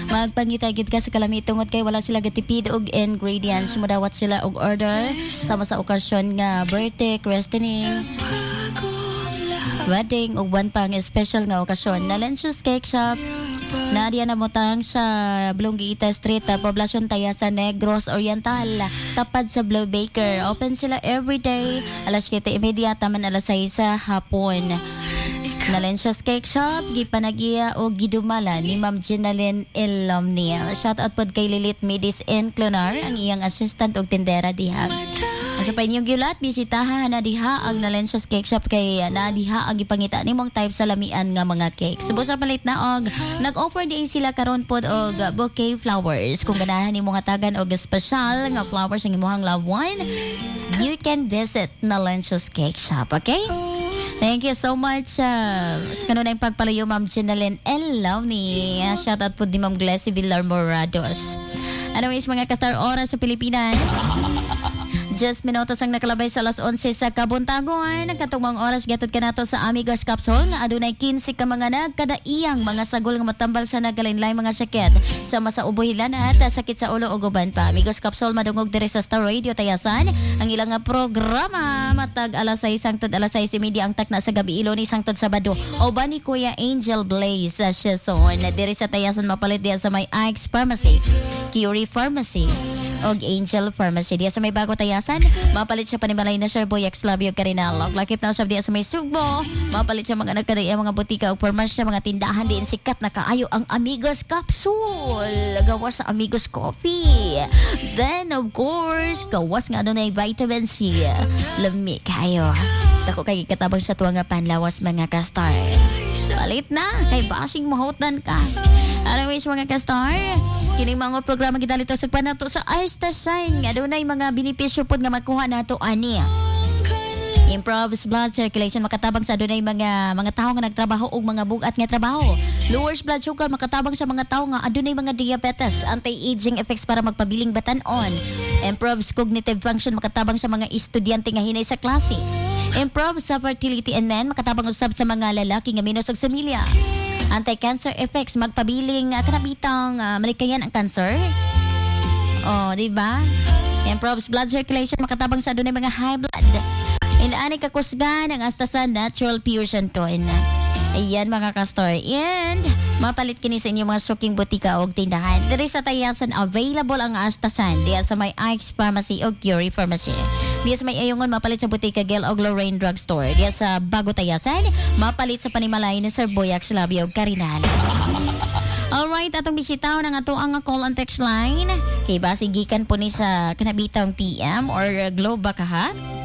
Magpangitagid ka sa kalami tungod kay wala sila gatipid og ingredients. Mudawat sila og order sama sa okasyon nga birthday, christening, wedding ug one pang special nga okasyon. Nalensyo Cake Shop Nadia na motang sa Blonguita Street, Poblacion Tayasan, Negros Oriental, tapad sa Blue Baker. Open sila everyday, alas 7:30 taman alas 6 sa hapon. Nalensya Cake Shop, gipanagiya o gidumala ni Ma'am Ginalyn Ilomnia. Shout out pod kay Lilith Midis and Clonar, ang iyang assistant og tindera diha. Sa pa inyong gilat, bisitahan na diha ang Nalensya Cake Shop kay na diha ang gipangita nimong type sa lamian nga mga cake. Subo sa palit na og nag-offer di sila karon pod og bouquet flowers. Kung ganahan nimo hatagan og special nga flowers ang imong loved one, you can visit Nalensya Cake Shop, okay? Thank you so much. Sa kanunay pagpalayo, Ma'am Ginalyn L. Lovely. Shout out po di Ma'am Glessy Villar Morados. Anyways, mga kastar oras sa Pilipinas. Just minutos ang nakalabay sa alas 11 sa Kabuntagon. Nagkatungmang oras gatod ka nato sa Amigos Capsule nga adunay 15 ka mga nagkadaiyang mga sagol nga matambal sa nagalainlay mga sakit sama sa ubuhilan at sakit sa ulo ug uban pa. Amigos Capsule madungog diri sa Star Radio Tayasan. Ang ilang nga programa matag alas 6 hangtod alas 6:30 ang takna sa gabi Ilonis hangtod Sabado. Oban ni Kuya Angel Blaze sa Shizon diri sa Tayasan mapalit diya sa may Ike's Pharmacy, Curie Pharmacy og Angel Pharmacy. Diya sa may Bago Tayasan, mapalit siya panimalay na Sherboy X-Labio Carinal. Og lakip na siya diya sa may Sugbo, mapalit siya mga nagkadaya mga butika og farmasya, mga tindahan diin sikat na kaayo ang Amigos Capsule. Gawas sa Amigos Coffee. Then of course, gawas nga adunay vitamin C. Lami kayo. Dako kay katabang sa tuwa nga panlawas mga kastar. Palit na kay basing mahutan ka. Anyways mga kastar, kining mga programa kita dito sa panato sa Aysta Shine. Adunay mga benepisyo pod nga makuha nato ani. Improves blood circulation, makatabang sa adunay mga tao nga nagtrabaho og mga bugat nga trabaho. Lowers blood sugar, makatabang sa mga tao nga adunay mga diabetes. Anti-aging effects para magpabiling batan-on. Improves cognitive function, makatabang sa mga estudyante nga hinay sa klase. Improves sa fertility in men, makatabang usab sa mga lalaki nga minos og semilya. Anti-cancer effects, magpabiling kanabitang malikayan ang cancer. Oh, di ba? Improves blood circulation, makatabang sa adunay mga high blood. Inaani kakusgan ang astasan natural pure santoin. Ayan mga kastor. And mapalit kini sa inyo mga suking butika o tindahan. Diri sa Tayasan available ang astasan. Diya sa may Ike's Pharmacy o Curie Pharmacy. Diya sa may Ayungon mapalit sa butika Gel o Lorraine Drugstore. Diya sa Bago Tayasan mapalit sa panimalay ni Sir Boyax Labio Carinal. Alright, atong bisitaw ng ato ang call and text line. Kay basigikan po ni sa kanabitang TM or Globe baka ha?